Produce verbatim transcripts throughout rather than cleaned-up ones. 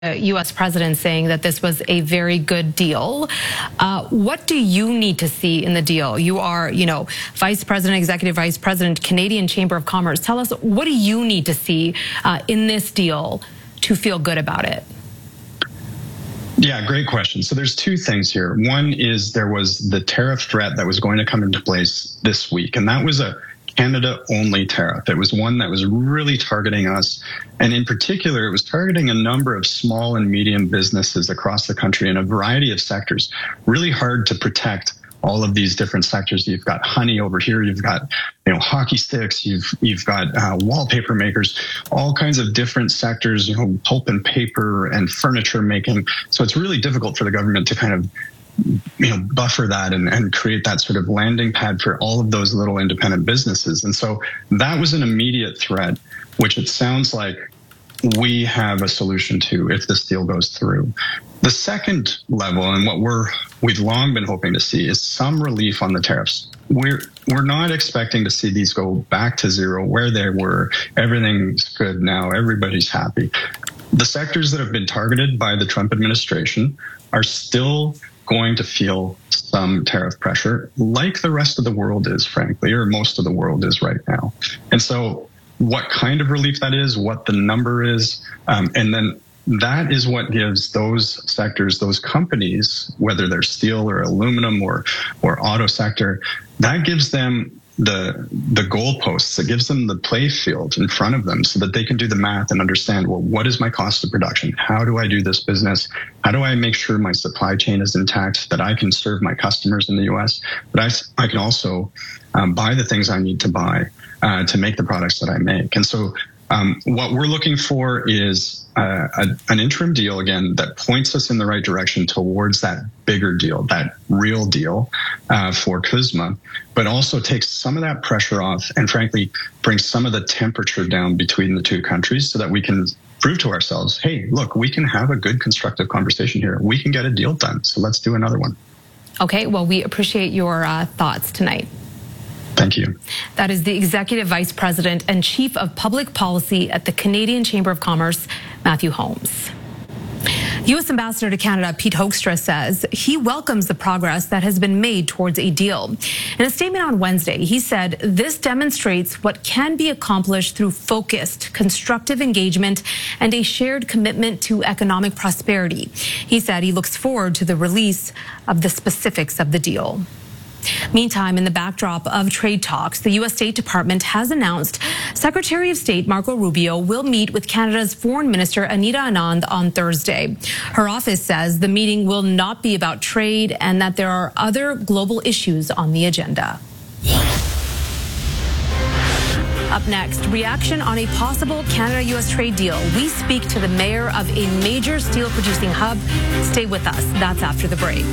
U S president saying that this was a very good deal. Uh, what do you need to see in the deal? You are, you know, Vice President, Executive Vice President, Canadian Chamber of Commerce. Tell us, what do you need to see uh, in this deal to feel good about it? Yeah, great question. So there's two things here. One is there was the tariff threat that was going to come into place this week, and that was a Canada-only tariff. It was one that was really targeting us, and in particular, it was targeting a number of small and medium businesses across the country in a variety of sectors. Really hard to protect all of these different sectors. You've got honey over here, you've got, you know, hockey sticks, you've you've got uh, wallpaper makers, all kinds of different sectors, you know, pulp and paper and furniture making. So it's really difficult for the government to kind of, you know, buffer that and, and create that sort of landing pad for all of those little independent businesses. And so that was an immediate threat, which it sounds like we have a solution to if this deal goes through. The second level, and what we're we've long been hoping to see, is some relief on the tariffs. We're we're not expecting to see these go back to zero where they were. Everything's good now. Everybody's happy. The sectors that have been targeted by the Trump administration are still going to feel some tariff pressure, like the rest of the world is, frankly, or most of the world is right now. And so what kind of relief that is, what the number is, um, and then that is what gives those sectors, those companies, whether they're steel or aluminum or or auto sector, that gives them the the goalposts. It gives them the play field in front of them so that they can do the math and understand, well, what is my cost of production? How do I do this business? How do I make sure my supply chain is intact, that I can serve my customers in the U S, but I, I can also um, buy the things I need to buy uh, to make the products that I make. And so um, what we're looking for is uh, a, an interim deal, again, that points us in the right direction towards that bigger deal, that real deal uh, for CUSMA, but also takes some of that pressure off and, frankly, brings some of the temperature down between the two countries so that we can prove to ourselves, hey, look, we can have a good constructive conversation here. We can get a deal done. So let's do another one. Okay, well, we appreciate your uh, thoughts tonight. Thank you. That is the Executive Vice President and Chief of Public Policy at the Canadian Chamber of Commerce, Matthew Holmes. U S Ambassador to Canada Pete Hoekstra says he welcomes the progress that has been made towards a deal. In a statement on Wednesday, he said this demonstrates what can be accomplished through focused, constructive engagement and a shared commitment to economic prosperity. He said he looks forward to the release of the specifics of the deal. Meantime, in the backdrop of trade talks, the U S State Department has announced Secretary of State Marco Rubio will meet with Canada's Foreign Minister Anita Anand on Thursday. Her office says the meeting will not be about trade and that there are other global issues on the agenda. Up next, reaction on a possible Canada-U S trade deal. We speak to the mayor of a major steel-producing hub. Stay with us. That's after the break.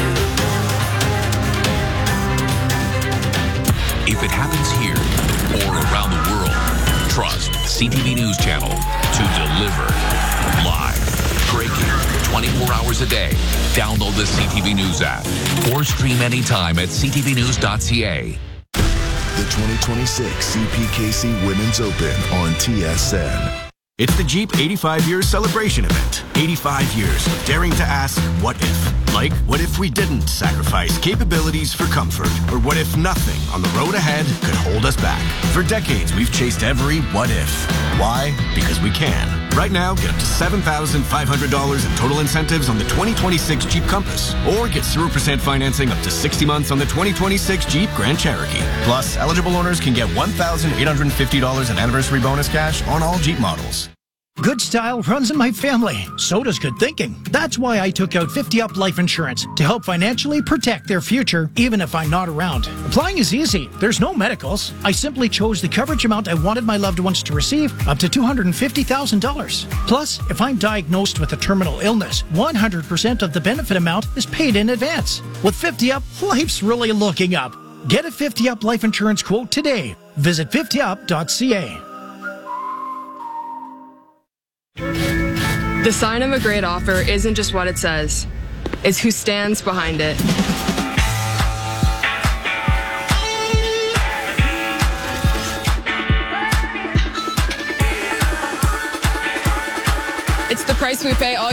If it happens here or around the world, trust C T V News Channel to deliver live, breaking, twenty-four hours a day. Download the C T V News app or stream anytime at c t v news dot c a. The twenty twenty-six C P K C Women's Open on T S N. It's the Jeep eighty-five years celebration event. eighty-five years of daring to ask, what if? Like, what if we didn't sacrifice capabilities for comfort? Or what if nothing on the road ahead could hold us back? For decades, we've chased every what if. Why? Because we can. Right now, get up to seven thousand five hundred dollars in total incentives on the twenty twenty-six Jeep Compass. Or get zero percent financing up to sixty months on the twenty twenty-six Jeep Grand Cherokee. Plus, eligible owners can get one thousand eight hundred fifty dollars in anniversary bonus cash on all Jeep models. Good style runs in my family. So does good thinking. That's why I took out fifty up Life Insurance to help financially protect their future, even if I'm not around. Applying is easy. There's no medicals. I simply chose the coverage amount I wanted my loved ones to receive, up to two hundred fifty thousand dollars. Plus, if I'm diagnosed with a terminal illness, one hundred percent of the benefit amount is paid in advance. With fifty up, life's really looking up. Get a fifty up life insurance quote today. Visit fifty up dot c a. The sign of a great offer isn't just what it says, it's who stands behind it. It's the price price we pay all